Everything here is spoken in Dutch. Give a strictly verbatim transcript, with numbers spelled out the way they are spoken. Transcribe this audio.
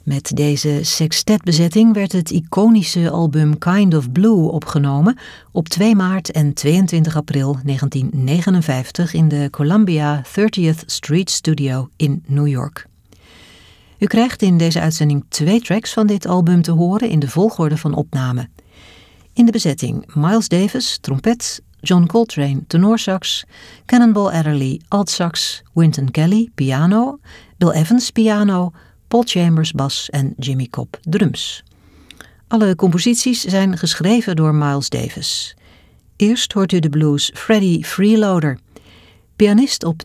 Met deze sextetbezetting werd het iconische album Kind of Blue opgenomen op twee maart en tweeëntwintig april negentien negenenvijftig in de Columbia thirtieth Street Studio in New York. U krijgt in deze uitzending twee tracks van dit album te horen in de volgorde van opname. In de bezetting Miles Davis, trompet, John Coltrane, tenorsax, Cannonball Adderley, altsax, Wynton Kelly, piano, Bill Evans, piano, Paul Chambers, bas en Jimmy Cobb, drums. Alle composities zijn geschreven door Miles Davis. Eerst hoort u de blues Freddie Freeloader. Pianist op